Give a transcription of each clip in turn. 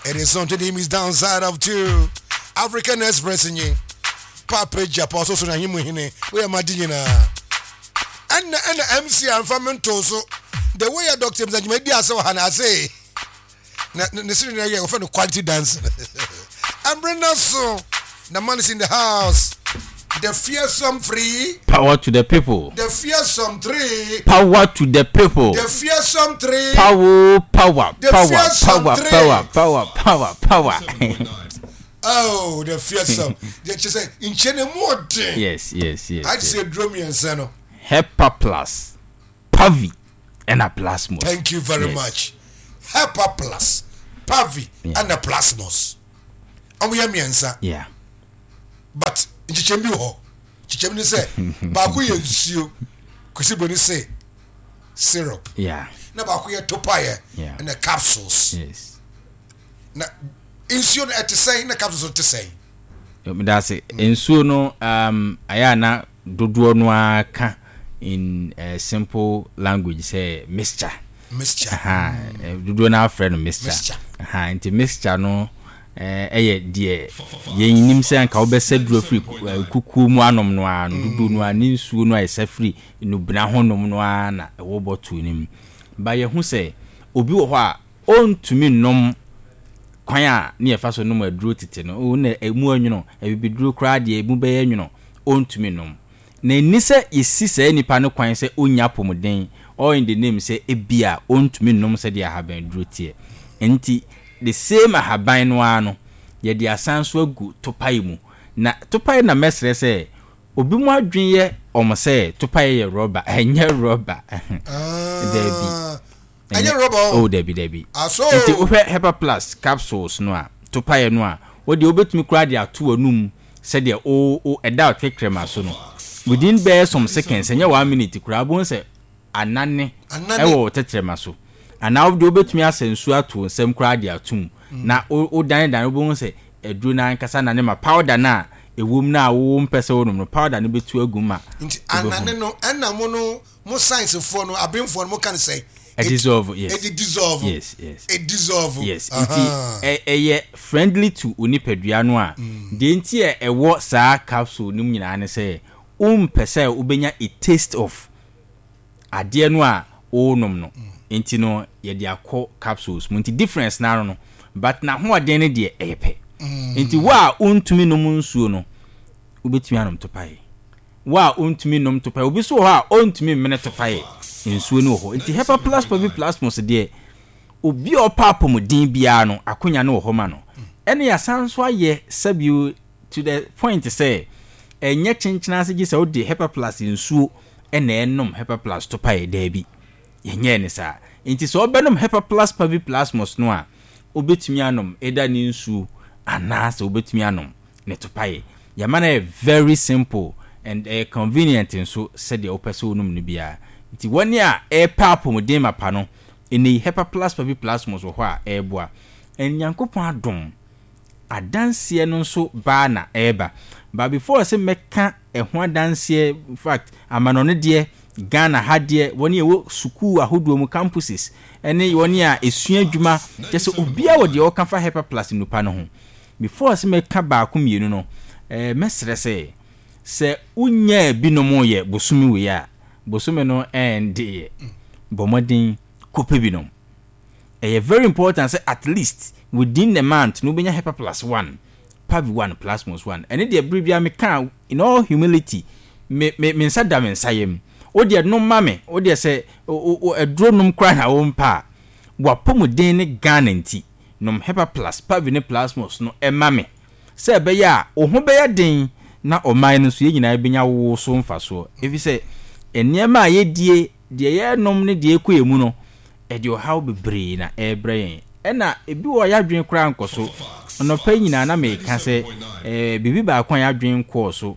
It is something him is downside of too. African Express in you. Papa Japan so na him hine. We are madina. And MC and Famento so the way your doctor that you made there so hana say. Na necessarily you for quality dance. And Brenda so the man is in the house. The fearsome free. Power to the people. The fearsome three. Power to the people. The fearsome three. Power. The fearsome Power. Oh, the fearsome. They just say in Chene more. Yes. I'd say Dromi and Sano. Hepa Plus, Pavi, and a Plasmos. Thank you very much. Hepa Plus, Pavi, and a Plasmos. And we are Miensa. Yeah. But Chichembi say, Bakuya Sio, Kusiboni say, syrup. Yeah. Na Bakuya Topaya, and the capsules. Yes. Na insured at the say, the capsules to say. That's it. In Suno, Ayana, Dodo Noa ka in simple language, say, Mr. Dodo na friend, Mr. Into Mr. No. Die ye nim se anka obese duro free kuku mu anom no a dudu no a ni nsuo no a ese free no bina honom no a na ewo botu nim ba ye hu se obi wo ho a ontumi nom kwan a ne yefa so nom aduro tete no o na emu anwuno ebibiduro kra de emu be anwuno ontumi nom na ni se yesi se nipa no kwan se onya pomden or in the name se ebia ontumi nom se de ahaban duro tie enti the same ahaban no ano ye de asanso agu topai mu na topai na mesre se obi mu adwen ye omse topai ye rubber enye rubber enye rubber oh debi enti wo Hepa Plus capsules no a topai no a wo de obetumi kura de ato anum se de o eda kekrema so no within bare some seconds enye 1 minute kura bon se anane ewo tetrema so and now do betumi asensu ato nsem kra dia atum na o dan obo se edru na nkasa na ne ma powder na ewum na wo mpese wonum no powder no betu aguma nti anane no enamo no mo science for no abemfo no mo kan say it dissolve yes it dissolve yes it dissolve yes nti friendly to onipadua no a de nti ewo saa capsule nim nyina ne say mpese ubenya a taste of ade no a onum no enti no ye de akọ capsules munti difference na no but na ho ade ne de epe enti wa ontumi nom nsuo no ubetumi anom topae wa ontumi nom topae obi so ha ontumi mene topae nsuo no ho enti Hepa Plus Pavi Plasmos de obi opapom din bia no akonya no ho ma no ene ya sanso aye sabiu to the point say enye chenchena ase se odi Hepa Plus nsuo ene enom Hepa Plus topae da bi yenye ne sa enti so obenom Hepa Plus Pavi Plasmos no a obetumi anom eda ni nsu anase obetumi anom ne topae yamana very simple and convenient nso said the opese onum ne bia nti woni a papom dem mapa no eni Hepa Plus Pavi Plasmos wo ho a eboa enyankopon adom adanse no nso ba na eba but before say meka ho adanse in fact amano ne de Ghana hadie woni ewo suku ahodo mu campuses ene woni a esua adwuma just obia wo de o kan fa Hepa Plus nupa no ho before se meka ba akomienu no mesre se unya binom ye bosumi we ya bosumi no ende bomodin kope binom very important say at least within the month no benya Hepa Plus 1 Pavi 1 Plasmos 1 ene de bribia me kan in all humility me nsada me nsayem o de no mame o de se o edro num kra na wo mpa wapomuden ne Ghana nti num Hepa Plus Pavi ne Plasmos no mame se be ya o ho be ya den na o man no so ye nyina benya wo so mfa so efi se eniema ye die de ye nom ne de ekọ emu no e de o how be bre na ebre ena ebi wo ya dwen kra nkoso no pa nyina na me ka se bibi ba akwan ya dwen kọ so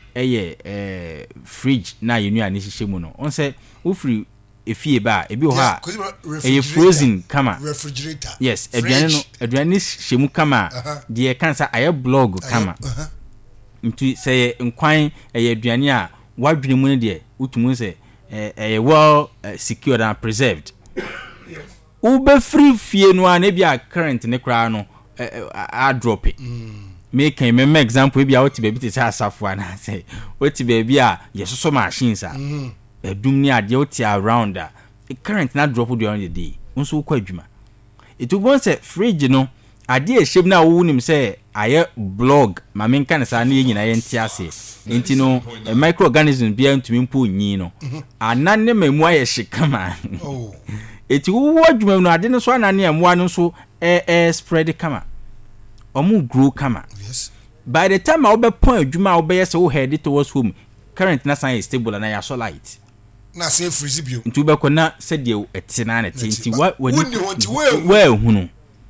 fridge na yenu ani hihye mu no on se wo free efie ba ebi ho ha frozen kama refrigerator yes aduane hyemu kama de kansa aye blog kama nti say nkwan aduane a wadwene mu ne de utumu se well secured and preserved ube free fie no an ebia current ne kra no a drop it make a meme example bi a what baby te asafo ana say what baby a yeso machines a edum ni ade what around a current na drop during the day nso kwa adwuma it will say fridge no ade e shebe na wo nim say aye blog ma me nka ne sa na nyina ye ntia ase enti no microorganism bia ntumi mpo nyi no anane mamu aye shikama eti wo adwuma no ade no so anane amwa no so spread kama omu grow kama. Yes. By the time I be point adwuma wo be yes wo head towards home current na sign is stable and I so light na say freeze bio ntu be kona said you etina na tinti what when you want to well hunu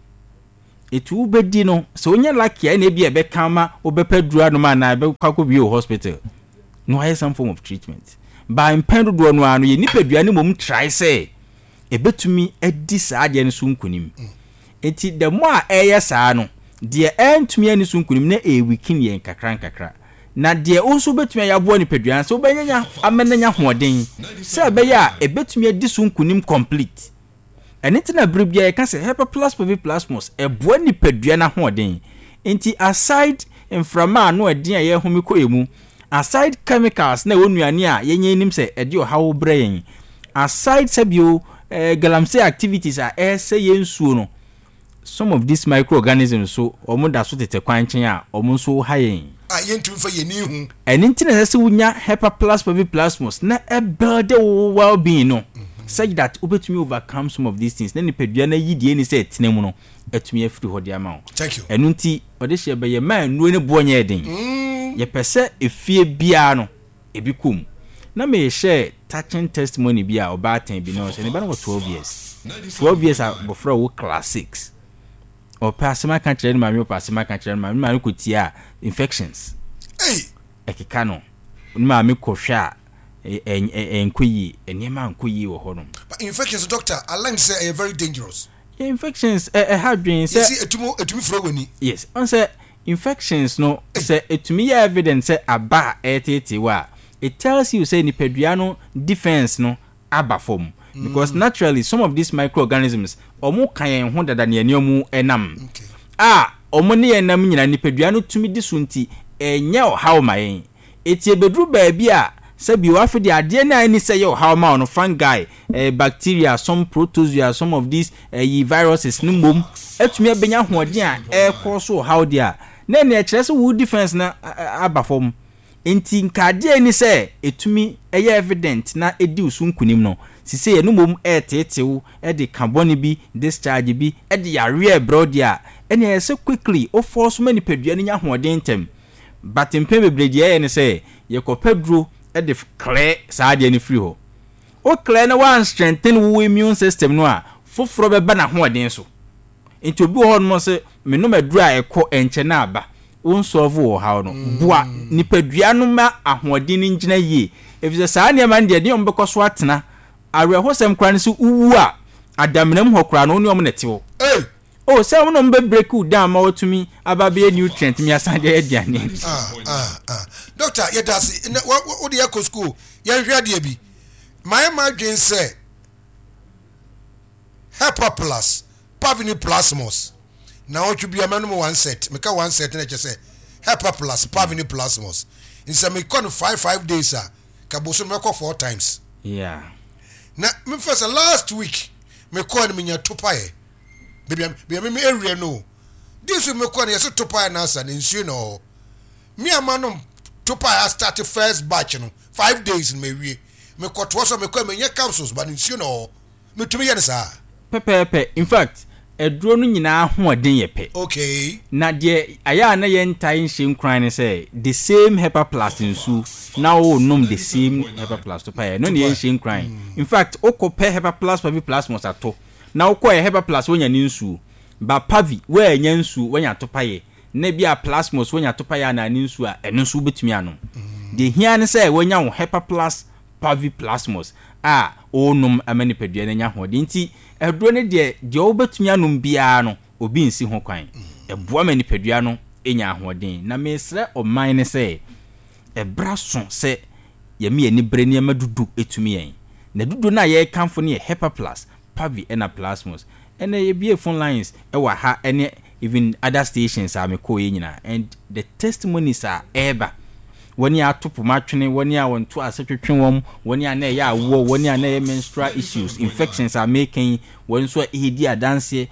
etu be di no so onya lucky na bia be kama obepedura no ma na be kwako bio hospital no hay some form of treatment by impendu no anu ye nipadua ne mom try say ebetumi edi saa de ne so nkunim enti the more eye saa no de entumi ani so nkunim na weekend ye kakra na de also betumi ayabo nipadua so obenya amenanya hoden say be ya ebetumi edi so nkunim complete enti na bribia ye ka say Hepa Plus PV Plasmos ebo nipadua na hoden enti aside inframa no eden ye homiko emu aside chemicals na wonuane a yenye nim say ede o hawo brain aside sabio galamsey activities are say yensuo no some of these microorganisms so omo da so tete kwanchen a omo so hayen yentum fa yeni hu eninti na se wunya Hepa Plus PV Plasmos na e build well being no such that obetumi overcome some of these things na nipadua na yidie ni say tenemu no etumi afiri hodi ama. Thank you. Enunti ode hye be ye man nuo ne bonya eden ye pese efie bia no ebikum na me share touching testimony bia obaatan bi no se ne ba no 12 years a bofra wo class 6 o pasima kan kire ma me pasima kan kire ma me ko tia infections ekeka no ma me ko hwa enkoyi enema enkoyi wo hono but infections doctor I learned say are very dangerous. Infections have been say etumi fro weni. Yes on say infections no say etumi ya evidence say aba etete wa it tells you say nipadua no defense no aba form because naturally some of these microorganisms omo kan ho dada ne aniamu enam omo ne enam nyina nipadua no tumi disunti enya o how mayen etie bedru ba bia sabi wa fe de ade na ani say yo how ma no fungi bacteria some protozoa some of these viruses no mom etumi abenya hoden a cause how dia na ne kire se wo defense na aba form enti nkade ani say etumi eye evident na edi usunkunim no sise ye no mom tetew de carbon bi discharge bi de yare brodia ene ese quickly o force many pedua nya hoden tem but in bebrede ye ne say ye ko pedro de clear saade ni free ho o clear na one strengthen wo immune system no a foforo be ba na hoden so enti obi ho no se me no medru a ekọ enche na aba won solve wo ha no boa nipadua no ma ahoden ni ngina yie efise saa ne man de ombekọ atena awerehosem kra ne se uwu a adamnam ho kra no ne om nete wo oh say won be break down ma otumi ababe nutrient mi asande ediane doctor ye das what the eco school ye hwade e bi my dream say Hepa Plus PV Plasmos now it be a minimum one set make one set na say Hepa Plus PV Plasmos in some me con 5 days kaboso me call 4 times yeah na me first last week me call me nya topae be me area no this we me call yes topae na sa nsuo no me amanom topae start first batch no 5 days me wie me kotwo so me call me nya capsules but nsuo no me tumi ye sa pepe in fact eduro no nyina hoden ye pe okay na de aya na ye ntai nhye nkran ne say the same Hepa Plus nsu na o nom the same Hepa Plus to pay no ne nhye nkran in fact okope Hepa Plus PV Plasmos ato na okoye Hepa Plus wonya ne nsu ba pavi we anya nsu wonya to pay na bia Plasmos wonya to pay na ne nsu a eno nsu betumi anom de hia ne say wonya wo Hepa Plus PV Plasmos o nom amani pedua na nya hoden nti eduro ne de obetumi anom bia no obi nsi ho kwan eboa amani pedua no enya hoden na mesre oman ne say ebraso se yemi ani bre ne madudu etumi yen na dudu na ye kanfo ne Hepa Plus PV na Plasmos ene ye bie phone lines e wa ha ene even other stations are me ko nyina, and the testimonies are eba when you are to pumatwene, when you are on to a secretary wom, when you are na ya wo, when you are na menstrual issues, infections are making when so he dia dance